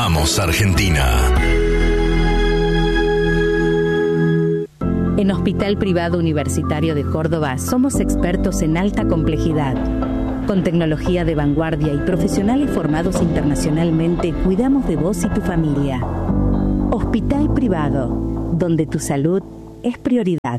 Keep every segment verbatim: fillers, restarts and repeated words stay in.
Amamos Argentina. En Hospital Privado Universitario de Córdoba somos expertos en alta complejidad. Con tecnología de vanguardia y profesionales formados internacionalmente, cuidamos de vos y tu familia. Hospital Privado, donde tu salud es prioridad.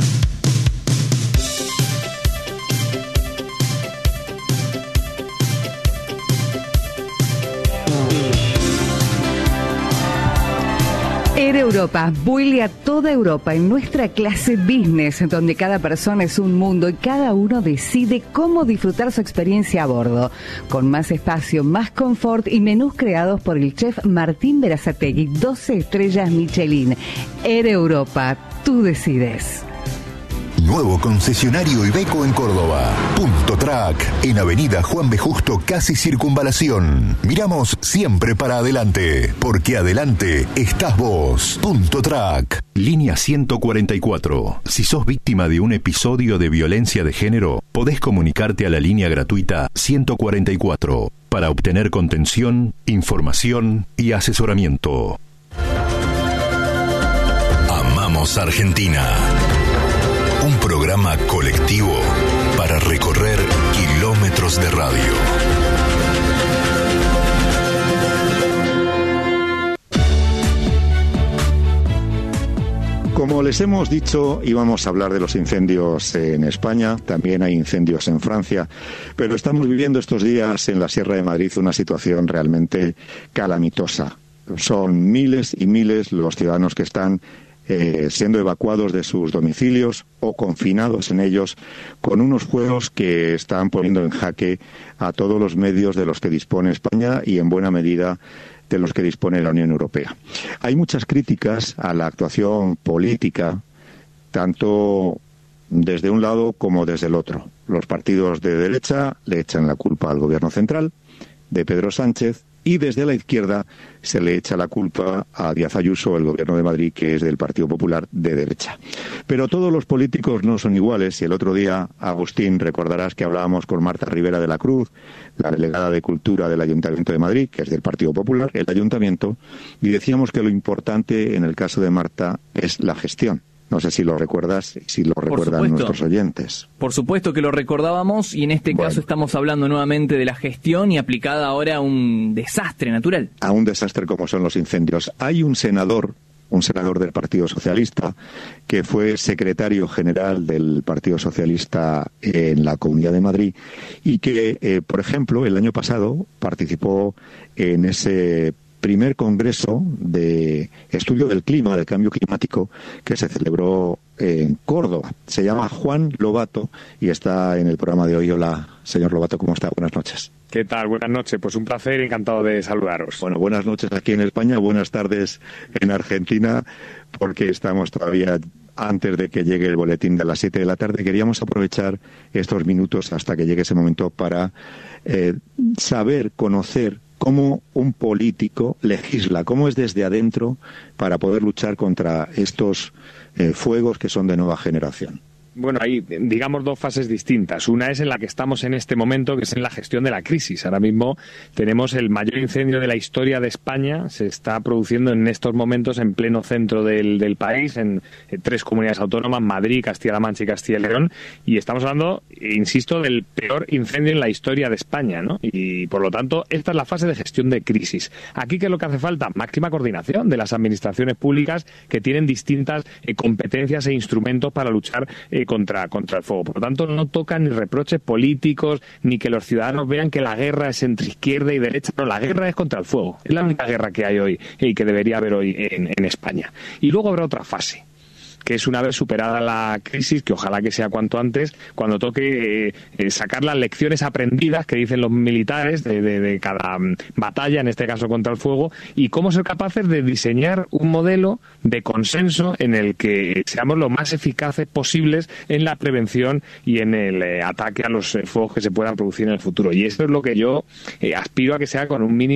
Air Europa vuele a toda Europa en nuestra clase business, donde cada persona es un mundo y cada uno decide cómo disfrutar su experiencia a bordo. Con más espacio, más confort y menús creados por el chef Martín Berazategui, doce estrellas Michelin. Air Europa, tú decides. Nuevo concesionario Iveco en Córdoba. Punto Track, en Avenida Juan B. Justo, casi Circunvalación. Miramos siempre para adelante, porque adelante estás vos. Punto Track. Línea ciento cuarenta y cuatro. Si sos víctima de un episodio de violencia de género, podés comunicarte a la línea gratuita ciento cuarenta y cuatro para obtener contención, información y asesoramiento. Amamos Argentina. Un programa colectivo para recorrer kilómetros de radio. Como les hemos dicho, íbamos a hablar de los incendios en España, también hay incendios en Francia, pero estamos viviendo estos días en la Sierra de Madrid una situación realmente calamitosa. Son miles y miles los ciudadanos que están Eh, siendo evacuados de sus domicilios o confinados en ellos, con unos fuegos que están poniendo en jaque a todos los medios de los que dispone España y en buena medida de los que dispone la Unión Europea. Hay muchas críticas a la actuación política, tanto desde un lado como desde el otro. Los partidos de derecha le echan la culpa al gobierno central de Pedro Sánchez, y desde la izquierda se le echa la culpa a Díaz Ayuso, el gobierno de Madrid, que es del Partido Popular de derecha. Pero todos los políticos no son iguales, y el otro día, Agustín, recordarás que hablábamos con Marta Rivera de la Cruz, la delegada de Cultura del Ayuntamiento de Madrid, que es del Partido Popular, el Ayuntamiento, y decíamos que lo importante en el caso de Marta es la gestión. No sé si lo recuerdas, si lo recuerdan nuestros oyentes. Por supuesto que lo recordábamos, y en este bueno. caso estamos hablando nuevamente de la gestión y aplicada ahora a un desastre natural. A un desastre como son los incendios. Hay un senador, un senador del Partido Socialista, que fue secretario general del Partido Socialista en la Comunidad de Madrid y que, eh, por ejemplo, el año pasado participó en ese primer congreso de estudio del clima, del cambio climático, que se celebró en Córdoba. Se llama Juan Lobato y está en el programa de hoy. Hola, señor Lobato, ¿cómo está? Buenas noches. ¿Qué tal? Buenas noches. Pues un placer, encantado de saludaros. Bueno, buenas noches aquí en España, buenas tardes en Argentina, porque estamos todavía antes de que llegue el boletín de las siete de la tarde. Queríamos aprovechar estos minutos hasta que llegue ese momento para eh, saber, conocer cómo un político legisla, cómo es desde adentro para poder luchar contra estos eh, fuegos que son de nueva generación. Bueno, hay, digamos, dos fases distintas. Una es en la que estamos en este momento, que es en la gestión de la crisis. Ahora mismo tenemos el mayor incendio de la historia de España. Se está produciendo en estos momentos en pleno centro del, del país, en, en tres comunidades autónomas, Madrid, Castilla-La Mancha y Castilla y León. Y estamos hablando, insisto, del peor incendio en la historia de España, ¿no? Y, por lo tanto, esta es la fase de gestión de crisis. Aquí, ¿qué es lo que hace falta? Máxima coordinación de las administraciones públicas que tienen distintas eh, competencias e instrumentos para luchar eh, Contra, contra el fuego. Por lo tanto, no tocan ni reproches políticos, ni que los ciudadanos vean que la guerra es entre izquierda y derecha. No, la guerra es contra el fuego. Es la única guerra que hay hoy y que debería haber hoy en, en España. Y luego habrá otra fase, que es una vez superada la crisis, que ojalá que sea cuanto antes, cuando toque eh, eh, sacar las lecciones aprendidas que dicen los militares de, de, de cada um, batalla, en este caso contra el fuego, y cómo ser capaces de diseñar un modelo de consenso en el que seamos lo más eficaces posibles en la prevención y en el eh, ataque a los eh, fuegos que se puedan producir en el futuro. Y eso es lo que yo eh, aspiro a que sea con un mínimo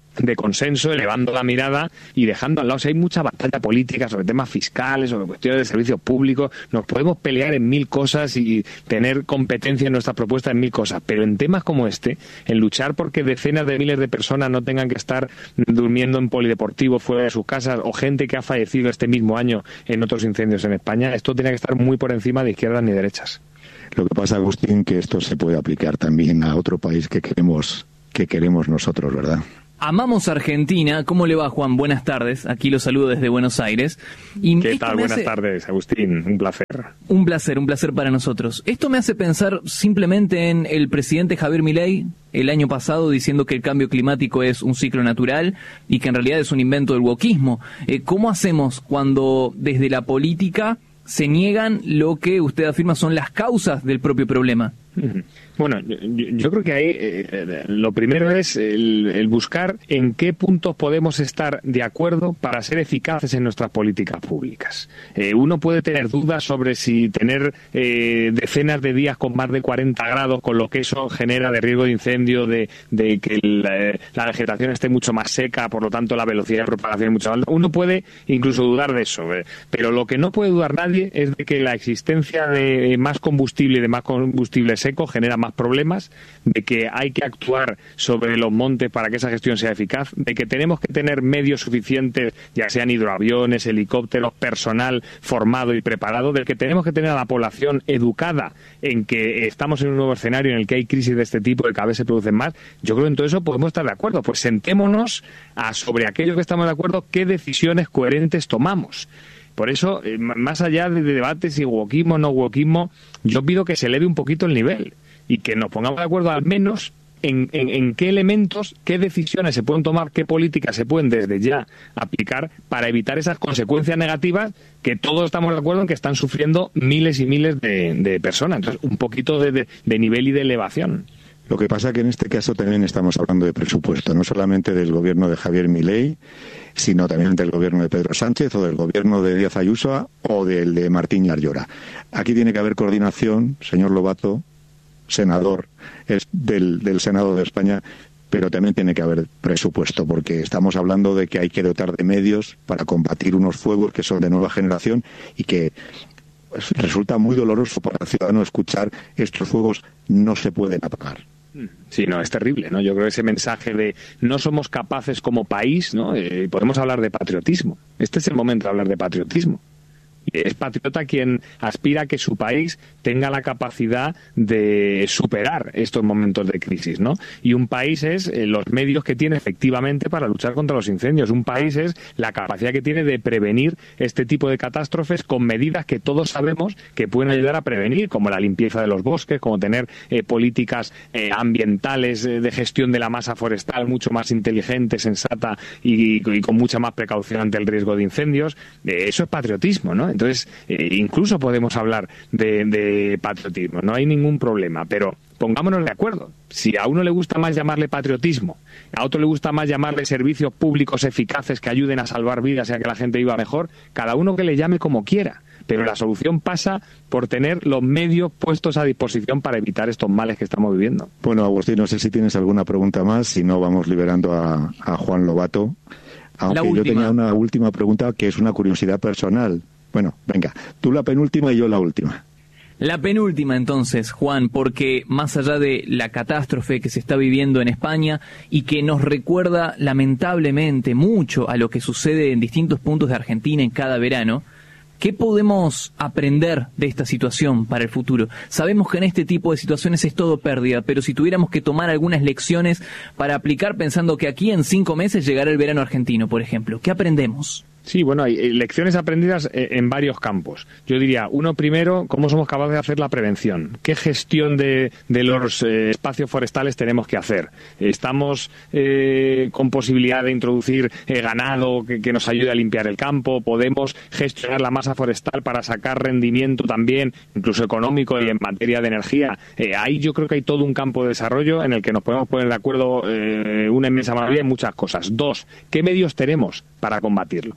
de consenso, elevando la mirada y dejando al lado. Si hay mucha batalla política sobre temas fiscales, sobre cuestiones de servicios públicos, nos podemos pelear en mil cosas y tener competencia en nuestras propuestas en mil cosas, pero en temas como este, en luchar porque decenas de miles de personas no tengan que estar durmiendo en polideportivos fuera de sus casas, o gente que ha fallecido este mismo año en otros incendios en España, esto tiene que estar muy por encima de izquierdas ni derechas. Lo que pasa, Agustín, que esto se puede aplicar también a otro país que queremos, que queremos nosotros, ¿verdad? Amamos Argentina. ¿Cómo le va, Juan? Buenas tardes. Aquí lo saludo desde Buenos Aires. Y ¿Qué tal? Buenas hace... tardes, Agustín. Un placer. Un placer, un placer para nosotros. Esto me hace pensar simplemente en el presidente Javier Milei el año pasado diciendo que el cambio climático es un ciclo natural y que en realidad es un invento del wokismo. Eh, ¿Cómo hacemos cuando desde la política se niegan lo que usted afirma son las causas del propio problema? Bueno, yo, yo creo que ahí eh, lo primero es el, el buscar en qué puntos podemos estar de acuerdo para ser eficaces en nuestras políticas públicas. Eh, uno puede tener dudas sobre si tener eh, decenas de días con más de cuarenta grados, con lo que eso genera de riesgo de incendio, de, de que la, la vegetación esté mucho más seca, por lo tanto la velocidad de propagación es mucho más alta. Uno puede incluso dudar de eso, eh, pero lo que no puede dudar nadie es de que la existencia de más combustible y de más combustible seco genera más problemas, de que hay que actuar sobre los montes para que esa gestión sea eficaz, de que tenemos que tener medios suficientes, ya sean hidroaviones, helicópteros, personal formado y preparado, de que tenemos que tener a la población educada en que estamos en un nuevo escenario en el que hay crisis de este tipo, que cada vez se producen más. Yo creo que en todo eso podemos estar de acuerdo. Pues sentémonos a, sobre aquello que estamos de acuerdo, qué decisiones coherentes tomamos. Por eso, eh, más allá de debates si wokismo o no wokismo, yo pido que se eleve un poquito el nivel y que nos pongamos de acuerdo al menos en, en, en qué elementos, qué decisiones se pueden tomar, qué políticas se pueden desde ya aplicar para evitar esas consecuencias negativas que todos estamos de acuerdo en que están sufriendo miles y miles de, de personas. Entonces, un poquito de, de, de nivel y de elevación. Lo que pasa que en este caso también estamos hablando de presupuesto, no solamente del gobierno de Javier Milei, sino también del gobierno de Pedro Sánchez o del gobierno de Díaz Ayuso o del de Martín Yarlora. Aquí tiene que haber coordinación, señor Lobato, senador es del, del Senado de España, pero también tiene que haber presupuesto, porque estamos hablando de que hay que dotar de medios para combatir unos fuegos que son de nueva generación y que pues, resulta muy doloroso para el ciudadano escuchar estos fuegos no se pueden apagar. Sí, no, es terrible, ¿no? Yo creo que ese mensaje de no somos capaces como país, ¿no? Eh, podemos hablar de patriotismo. Este es el momento de hablar de patriotismo. Es patriota quien aspira a que su país tenga la capacidad de superar estos momentos de crisis, ¿no? Y un país es eh, los medios que tiene efectivamente para luchar contra los incendios. Un país es la capacidad que tiene de prevenir este tipo de catástrofes con medidas que todos sabemos que pueden ayudar a prevenir, como la limpieza de los bosques, como tener eh, políticas eh, ambientales eh, de gestión de la masa forestal mucho más inteligente, sensata y, y con mucha más precaución ante el riesgo de incendios. Eh, eso es patriotismo, ¿no? Entonces, eh, incluso podemos hablar de, de patriotismo, no hay ningún problema, pero pongámonos de acuerdo. Si a uno le gusta más llamarle patriotismo, a otro le gusta más llamarle servicios públicos eficaces que ayuden a salvar vidas y a que la gente viva mejor, cada uno que le llame como quiera. Pero la solución pasa por tener los medios puestos a disposición para evitar estos males que estamos viviendo. Bueno, Agustín, no sé si tienes alguna pregunta más, si no vamos liberando a, a Juan Lobato. Aunque yo tenía una última pregunta que es una curiosidad personal. Bueno, venga, tú la penúltima y yo la última. La penúltima entonces, Juan, porque más allá de la catástrofe que se está viviendo en España y que nos recuerda lamentablemente mucho a lo que sucede en distintos puntos de Argentina en cada verano, ¿qué podemos aprender de esta situación para el futuro? Sabemos que en este tipo de situaciones es todo pérdida, pero si tuviéramos que tomar algunas lecciones para aplicar pensando que aquí en cinco meses llegará el verano argentino, por ejemplo, ¿qué aprendemos? Sí, bueno, hay lecciones aprendidas en varios campos. Yo diría, uno primero, cómo somos capaces de hacer la prevención. ¿Qué gestión de, de los eh, espacios forestales tenemos que hacer? ¿Estamos eh, con posibilidad de introducir eh, ganado que, que nos ayude a limpiar el campo? ¿Podemos gestionar la masa forestal para sacar rendimiento también, incluso económico y en materia de energía? Eh, ahí yo creo que hay todo un campo de desarrollo en el que nos podemos poner de acuerdo eh, una inmensa mayoría en muchas cosas. Dos, ¿qué medios tenemos para combatirlo?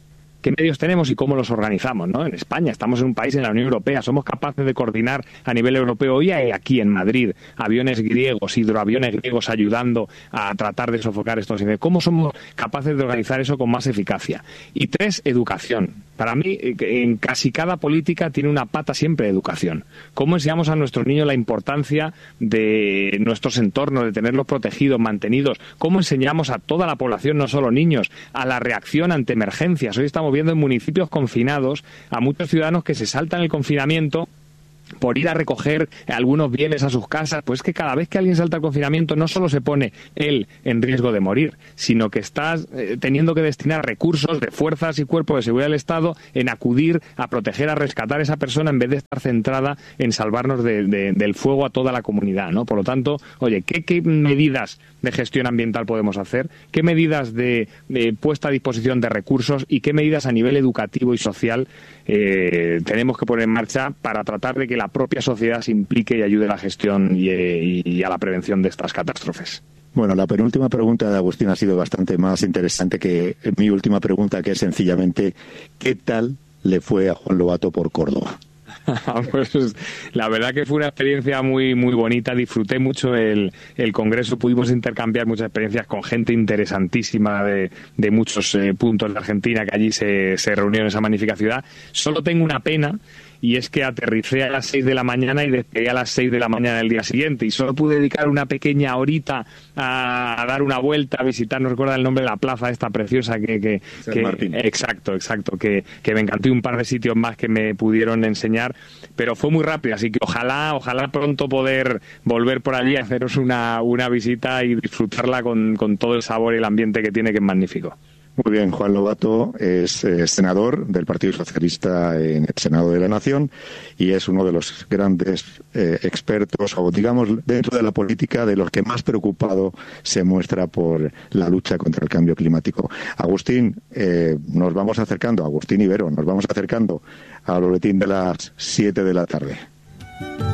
qué medios tenemos y cómo los organizamos, ¿no? En España estamos en un país en la Unión Europea, somos capaces de coordinar a nivel europeo y hay aquí en Madrid aviones griegos, hidroaviones griegos ayudando a tratar de sofocar estos incendios. ¿Cómo somos capaces de organizar eso con más eficacia? Y tres, educación. Para mí, en casi cada política tiene una pata siempre de educación. ¿Cómo enseñamos a nuestros niños la importancia de nuestros entornos, de tenerlos protegidos, mantenidos? ¿Cómo enseñamos a toda la población, no solo niños, a la reacción ante emergencias? Hoy estamos viendo en municipios confinados a muchos ciudadanos que se saltan el confinamiento por ir a recoger algunos bienes a sus casas. Pues que cada vez que alguien salta al confinamiento no solo se pone él en riesgo de morir, sino que está eh, teniendo que destinar recursos de fuerzas y cuerpos de seguridad del Estado en acudir a proteger, a rescatar a esa persona en vez de estar centrada en salvarnos de, de, del fuego a toda la comunidad, ¿no? Por lo tanto, oye, ¿qué, qué medidas de gestión ambiental podemos hacer? ¿Qué medidas de, de puesta a disposición de recursos y qué medidas a nivel educativo y social eh, tenemos que poner en marcha para tratar de que la propia sociedad se implique y ayude a la gestión y, y, y a la prevención de estas catástrofes? Bueno, la penúltima pregunta de Agustín ha sido bastante más interesante que mi última pregunta, que es sencillamente, ¿qué tal le fue a Juan Lobato por Córdoba? Pues la verdad que fue una experiencia muy muy bonita, disfruté mucho el, el congreso, pudimos intercambiar muchas experiencias con gente interesantísima de, de muchos eh, puntos de Argentina que allí se, se reunieron en esa magnífica ciudad. Solo tengo una pena, y es que aterricé a las seis de la mañana y despegué a las seis de la mañana del día siguiente, y solo pude dedicar una pequeña horita a, a dar una vuelta, a visitar, no recuerdo el nombre de la plaza esta preciosa que... que, que exacto, exacto, que, que me encantó, y un par de sitios más que me pudieron enseñar, pero fue muy rápido, así que ojalá, ojalá pronto poder volver por allí, haceros una, una visita y disfrutarla con, con todo el sabor y el ambiente que tiene, que es magnífico. Muy bien, Juan Lobato es eh, senador del Partido Socialista en el Senado de la Nación y es uno de los grandes eh, expertos, o digamos, dentro de la política, de los que más preocupado se muestra por la lucha contra el cambio climático. Agustín, eh, nos vamos acercando, Agustín Ibero, nos vamos acercando al boletín de las siete de la tarde.